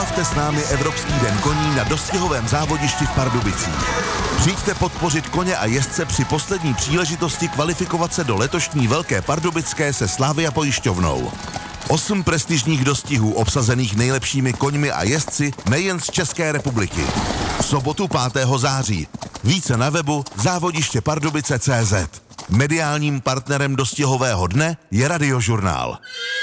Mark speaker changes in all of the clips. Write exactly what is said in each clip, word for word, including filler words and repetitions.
Speaker 1: Slavte s námi Evropský den koní na dostihovém závodišti v Pardubicích. Přijďte podpořit koně a jezdce při poslední příležitosti kvalifikovat se do letošní Velké Pardubické se Slavia pojišťovnou. Osm prestižních dostihů obsazených nejlepšími koňmi a jezdci nejen z České republiky. V sobotu pátého září. Více na webu závodiště pardubice tečka cé zet. Mediálním partnerem dostihového dne je Radiožurnál.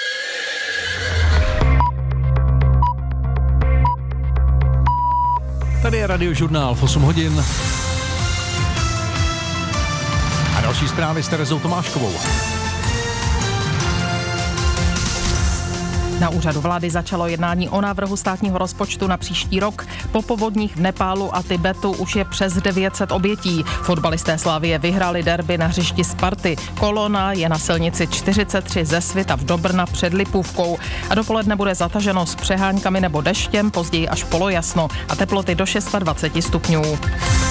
Speaker 2: Tady je Radiožurnál v osm hodin. A další zprávy s Terezou Tomáškovou.
Speaker 3: Na úřadu vlády začalo jednání o návrhu státního rozpočtu na příští rok. Po povodních v Nepálu a Tibetu už je přes devět set obětí. Fotbalisté Slavie vyhráli derby na hřišti Sparty. Kolona je na silnici čtyřicet tři ze Svitav do Brna před Lipůvkou. A dopoledne bude zataženo s přeháňkami nebo deštěm, později až polojasno a teploty do dvacet šest stupňů.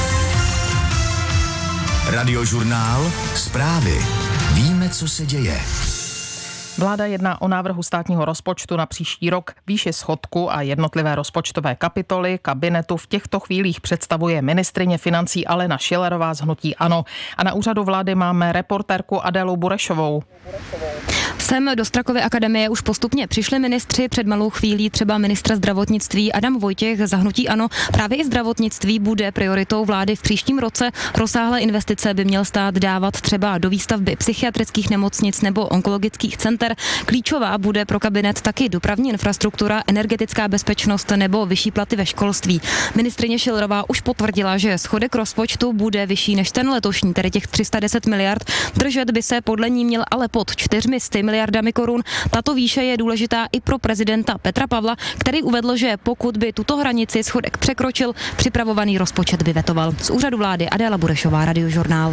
Speaker 4: Radiožurnál, zprávy. Víme, co se děje.
Speaker 3: Vláda jedná o návrhu státního rozpočtu na příští rok. Výši schodku a jednotlivé rozpočtové kapitoly kabinetu v těchto chvílích představuje ministryně financí Alena Schillerová z hnutí ANO. A na úřadu vlády máme reportérku Adélu Burešovou.
Speaker 5: Sem do Strakovy akademie už postupně přišli ministři, před malou chvílí třeba ministra zdravotnictví Adam Vojtěch za hnutí ANO. Právě i zdravotnictví bude prioritou vlády v příštím roce. Rozsáhlé investice by měl stát dávat třeba do výstavby psychiatrických nemocnic nebo onkologických center. Klíčová bude pro kabinet taky dopravní infrastruktura, energetická bezpečnost nebo vyšší platy ve školství. Ministryně Schillerová už potvrdila, že schodek rozpočtu bude vyšší než ten letošní, tedy těch tři sta deset miliard. Držet by se podle ní měl ale pod čtyřmi sty miliardami korun. Tato výše je důležitá i pro prezidenta Petra Pavla, který uvedl, že pokud by tuto hranici schodek překročil, připravovaný rozpočet by vetoval. Z úřadu vlády Adéla Burešová, Radiožurnál.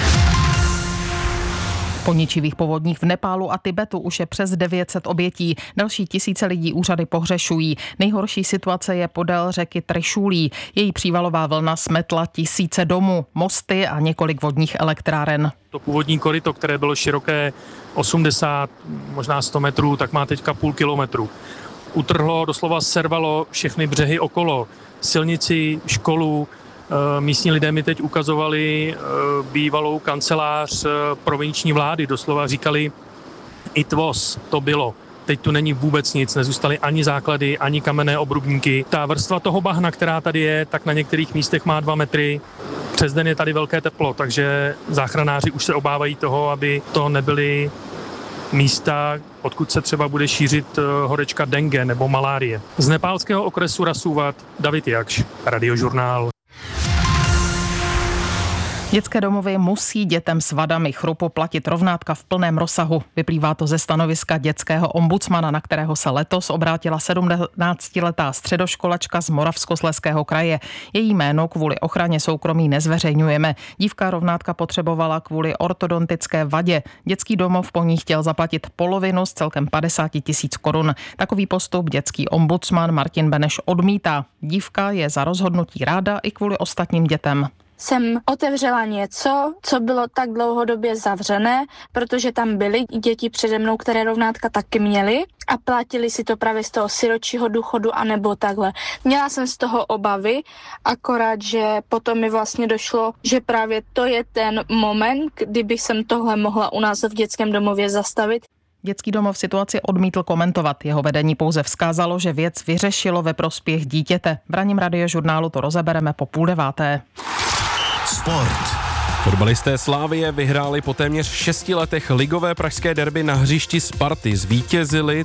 Speaker 3: Po ničivých povodních v Nepálu a Tibetu už je přes devět set obětí. Další tisíce lidí úřady pohřešují. Nejhorší situace je podél řeky Trišulí. Její přívalová vlna smetla tisíce domů, mosty a několik vodních elektráren.
Speaker 6: To původní koryto, které bylo široké osmdesát, možná sto metrů, tak má teďka půl kilometru. Utrhlo, doslova servalo všechny břehy okolo. Silnici, školu. Místní lidé mi teď ukazovali bývalou kancelář provinční vlády. Doslova říkali, it was, to bylo. Teď tu není vůbec nic, nezůstaly ani základy, ani kamenné obrubníky. Ta vrstva toho bahna, která tady je, tak na některých místech má dva metry. Přes den je tady velké teplo, takže záchranáři už se obávají toho, aby to nebyly místa, odkud se třeba bude šířit horečka dengue nebo malárie. Z nepálského okresu Rasúvat, David Jakš, Radiožurnál.
Speaker 3: Dětské domovy musí dětem s vadami chrupu platit rovnátka v plném rozsahu. Vyplývá to ze stanoviska dětského ombudsmana, na kterého se letos obrátila sedmnáctiletá středoškolačka z Moravskoslezského kraje. Její jméno kvůli ochraně soukromí nezveřejňujeme. Dívka rovnátka potřebovala kvůli ortodontické vadě. Dětský domov po ní chtěl zaplatit polovinu z celkem padesát tisíc korun. Takový postup dětský ombudsman Martin Beneš odmítá. Dívka je za rozhodnutí ráda i kvůli ostatním dětem.
Speaker 7: Jsem otevřela něco, co bylo tak dlouhodobě zavřené, protože tam byly děti přede mnou, které rovnátka taky měly a platili si to právě z toho siročího důchodu anebo takhle. Měla jsem z toho obavy, akorát, že potom mi vlastně došlo, že právě to je ten moment, kdyby jsem tohle mohla u nás v dětském domově zastavit.
Speaker 3: Dětský domov situaci odmítl komentovat. Jeho vedení pouze vzkázalo, že věc vyřešilo ve prospěch dítěte. V ranním Radiožurnálu to rozebereme po půl deváté.
Speaker 4: Sport.
Speaker 8: Fotbalisté Slavie vyhráli po téměř šesti letech ligové pražské derby na hřišti Sparty. Zvítězili